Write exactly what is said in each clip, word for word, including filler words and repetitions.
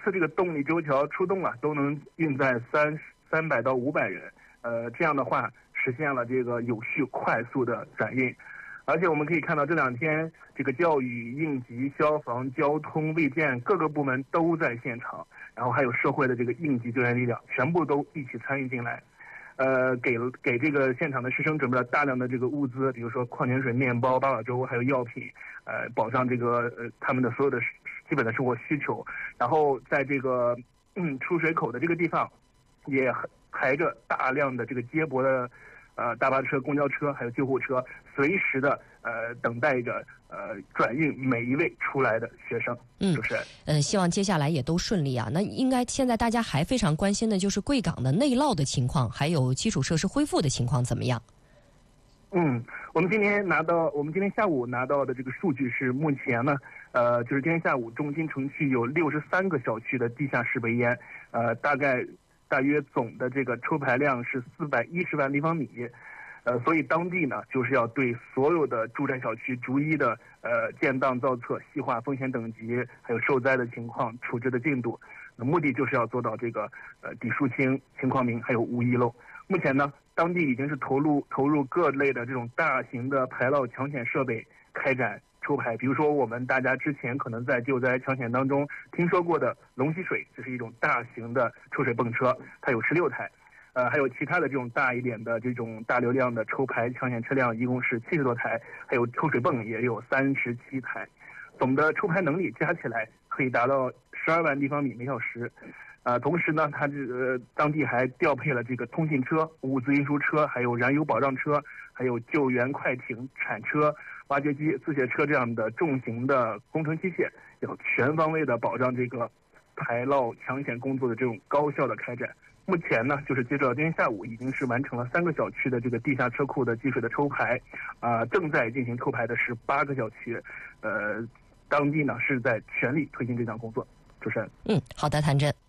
次这个动力舟桥出动啊，都能运载三三百到五百人，呃，这样的话实现了这个有序快速的转运。而且我们可以看到这两天这个教育、应急、消防、交通、卫健各个部门都在现场，然后还有社会的这个应急救援力量全部都一起参与进来，呃，给给这个现场的师生准备了大量的这个物资，比如说矿泉水、面包、八宝粥，还有药品，呃，保障这个呃他们的所有的基本的生活需求。然后在这个嗯出水口的这个地方，也排着大量的这个接驳的呃大巴车、公交车，还有救护车，随时的呃等待着呃转运每一位出来的学生。 嗯， 主持人， 呃，希望接下来也都顺利啊。那应该现在大家还非常关心的就是贵港的内涝的情况，还有基础设施恢复的情况怎么样？ 嗯，我们今天拿到，我们今天下午拿到的这个数据是，目前呢，呃，就是今天下午中心城区有六十三个小区的地下室为淹，呃，大概大约总的这个抽排量是四百一十万立方米，呃，所以当地呢就是要对所有的住宅小区逐一的呃建档造册、细化风险等级，还有受灾的情况、处置的进度，那目的就是要做到这个呃底数清、情况明，还有无遗漏。目前呢，当地已经是投入投入各类的这种大型的排涝抢险设备开展抽排，比如说我们大家之前可能在救灾抢险当中听说过的龙吸水，这是一种大型的抽水泵车，它有十六台，呃，还有其他的这种大一点的这种大流量的抽排抢险车辆，一共是七十多台，还有抽水泵也有三十七台，总的抽排能力加起来可以达到十二万立方米每小时。呃，同时呢，它这个当地还调配了这个通信车、物资运输车，还有燃油保障车，还有救援快艇、铲车、挖掘机、自卸车这样的重型的工程机械，要全方位的保障这个排涝抢险工作的这种高效的开展。目前呢，就是接着今天下午已经是完成了三个小区的这个地下车库的积水的抽排，啊、呃，正在进行抽排的是八个小区，呃，当地呢是在全力推进这项工作。主持人， 嗯，好的，谭震。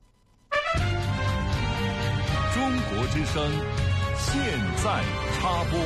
中国之声，现在插播。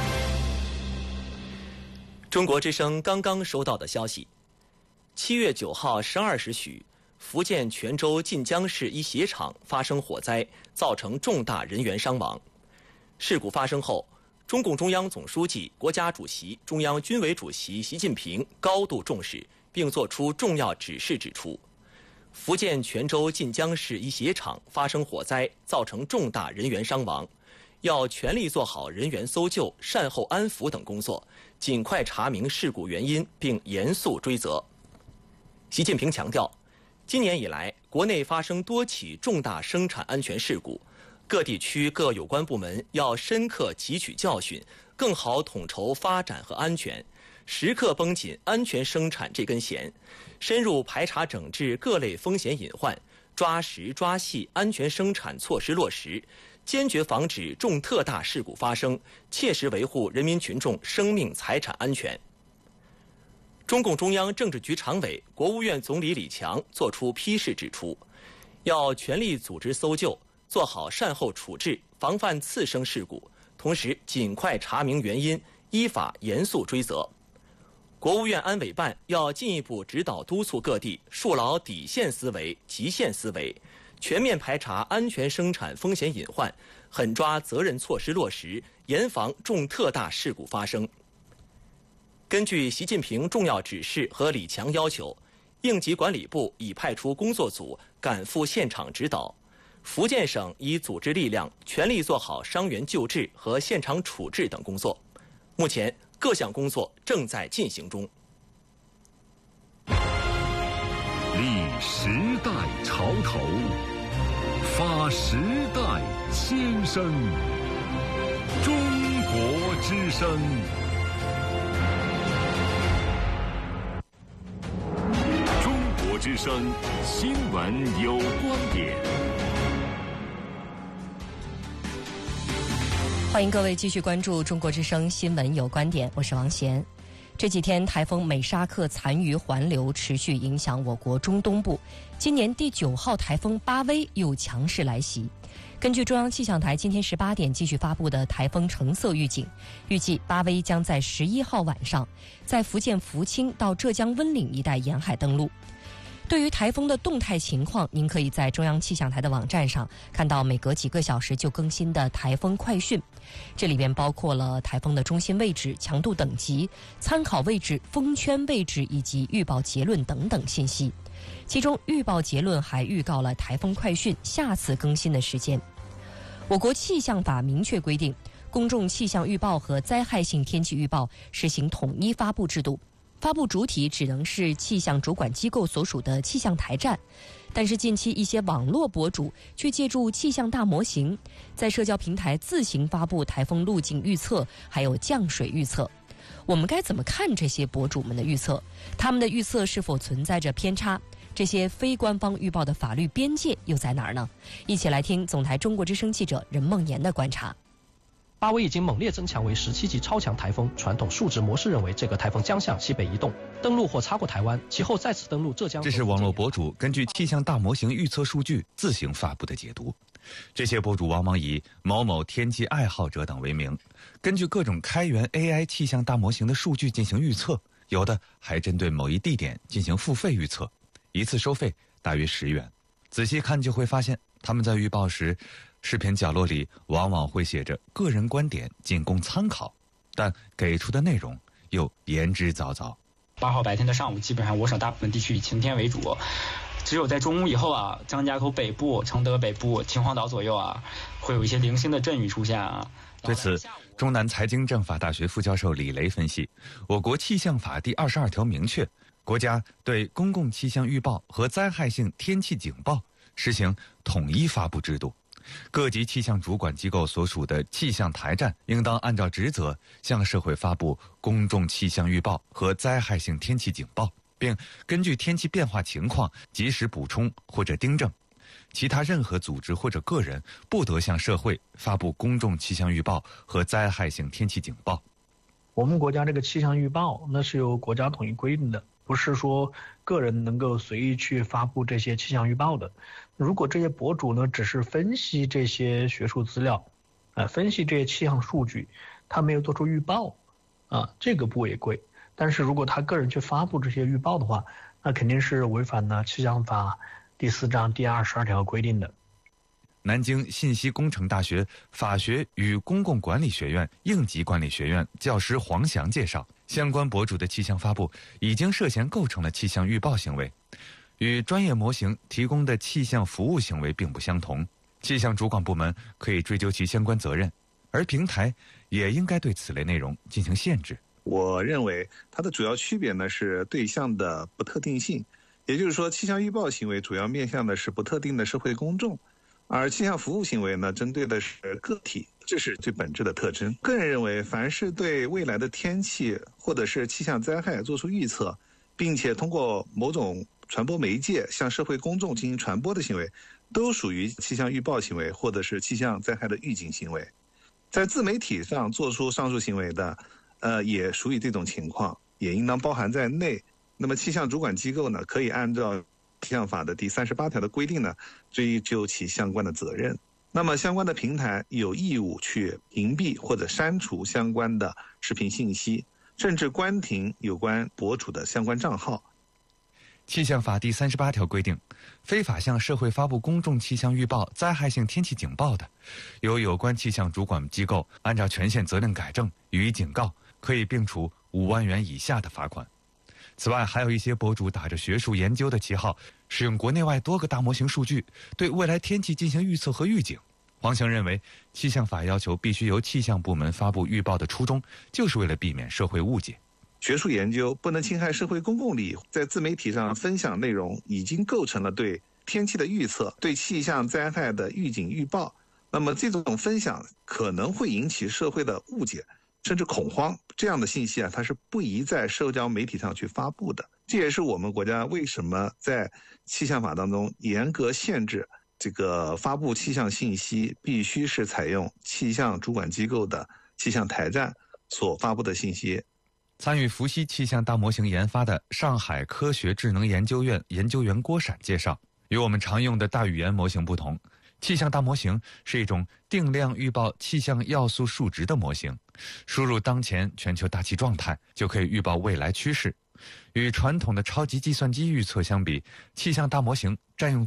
中国之声刚刚收到的消息，七月九号十二时许，福建泉州晋江市一鞋厂发生火灾，造成重大人员伤亡。事故发生后，中共中央总书记、国家主席、中央军委主席习近平高度重视，并作出重要指示，指出福建泉州晋江市一鞋厂发生火灾，造成重大人员伤亡，要全力做好人员搜救、善后安抚等工作，尽快查明事故原因，并严肃追责。习近平强调，今年以来，国内发生多起重大生产安全事故，各地区各有关部门要深刻汲取教训，更好统筹发展和安全，时刻绷紧安全生产这根弦，深入排查整治各类风险隐患，抓实抓细安全生产措施落实，坚决防止重特大事故发生，切实维护人民群众生命财产安全。中共中央政治局常委、国务院总理李强作出批示指出，要全力组织搜救，做好善后处置，防范次生事故，同时尽快查明原因，依法严肃追责。国务院安委办要进一步指导督促各地树牢底线思维、极限思维，全面排查安全生产风险隐患，狠抓责任措施落实，严防重特大事故发生。根据习近平重要指示和李强要求，应急管理部已派出工作组赶赴现场指导，福建省已组织力量全力做好伤员救治和现场处置等工作。目前各项工作正在进行中。 立时代潮头，发时代先声。中国之声。中国之声新闻有观点。 欢迎各位继续关注中国之声新闻有观点，我是王贤。这几天台风美沙克残余环流持续影响我国中东部，今年第九号台风巴威又强势来袭。根据中央气象台今天十八点继续发布的台风橙色预警，预计巴威将在十一号晚上在福建福清到浙江温岭一带沿海登陆。 对于台风的动态情况，您可以在中央气象台的网站上看到每隔几个小时就更新的台风快讯，这里边包括了台风的中心位置、强度等级、参考位置、风圈位置以及预报结论等等信息。其中预报结论还预告了台风快讯下次更新的时间。我国气象法明确规定，公众气象预报和灾害性天气预报实行统一发布制度，发布主体只能是气象主管机构所属的气象台站。但是近期一些网络博主却借助气象大模型，在社交平台自行发布台风路径预测，还有降水预测。我们该怎么看这些博主们的预测？他们的预测是否存在着偏差？这些非官方预报的法律边界又在哪儿呢？一起来听总台中国之声记者任梦妍的观察。 巴威已经猛烈增强为十七级超强台风，传统数值模式认为这个台风将向西北移动，登陆或擦过台湾，其后再次登陆浙江。 这是网络博主根据气象大模型预测数据自行发布的解读。这些博主往往以某某天气爱好者等为名，根据各种开源 A I 气象大模型的数据进行预测，有的还针对某一地点进行付费预测，一次收费大约十元。仔细看就会发现，他们在预报时，视频角落里往往会写着个人观点仅供参考，但给出的内容又言之凿凿。 八号白天的上午，基本上我省大部分地区以晴天为主，只有在中午以后啊，张家口北部、承德北部、秦皇岛左右啊，会有一些零星的阵雨出现啊。 对此，中南财经政法大学副教授李雷分析，我国气象法第二十二条明确，国家对公共气象预报和灾害性天气警报实行统一发布制度。各级气象主管机构所属的气象台站应当按照职责向社会发布公众气象预报和灾害性天气警报，并根据天气变化情况及时补充或者订正。其他任何组织或者个人不得向社会发布公众气象预报和灾害性天气警报。 我们国家这个气象预报那是由国家统一规定的，不是说个人能够随意去发布这些气象预报的。如果这些博主呢只是分析这些学术资料，呃，分析这些气象数据，他没有做出预报，啊，这个不违规。但是如果他个人去发布这些预报的话，那肯定是违反了气象法第四章第二十二条规定的。 南京信息工程大学法学与公共管理学院应急管理学院教师黄翔介绍，相关博主的气象发布已经涉嫌构成了气象预报行为，与专业模型提供的气象服务行为并不相同，气象主管部门可以追究其相关责任，而平台也应该对此类内容进行限制。 我认为它的主要区别呢是对象的不特定性，也就是说气象预报行为主要面向的是不特定的社会公众，而气象服务行为呢针对的是个体，这是最本质的特征。个人认为，凡是对未来的天气或者是气象灾害做出预测，并且通过某种传播媒介向社会公众进行传播的行为，都属于气象预报行为或者是气象灾害的预警行为。在自媒体上做出上述行为的呃，也属于这种情况，也应当包含在内。那么气象主管机构呢，可以按照气象法的第三十八条的规定呢，追究其相关的责任。那么相关的平台有义务去屏蔽或者删除相关的视频信息，甚至关停有关博主的相关账号。 气象法第三十八条规定，非法向社会发布公众气象预报、灾害性天气警报的，由有关气象主管机构按照权限责任改正予以警告，可以并处五万元以下的罚款。此外，还有一些博主打着学术研究的旗号，使用国内外多个大模型数据，对未来天气进行预测和预警。黄翔认为，气象法要求必须由气象部门发布预报的初衷，就是为了避免社会误解。 学术研究不能侵害社会公共利益，在自媒体上分享内容已经构成了对天气的预测、对气象灾害的预警预报。那么这种分享可能会引起社会的误解，甚至恐慌。这样的信息啊，它是不宜在社交媒体上去发布的。这也是我们国家为什么在气象法当中严格限制这个发布气象信息必须是采用气象主管机构的气象台站所发布的信息。 参与伏羲气象大模型研发的上海科学智能研究院研究员郭闪介绍，与我们常用的大语言模型不同，气象大模型是一种定量预报气象要素数值的模型，输入当前全球大气状态，就可以预报未来趋势。 与传统的超级计算机预测相比，气象大模型占用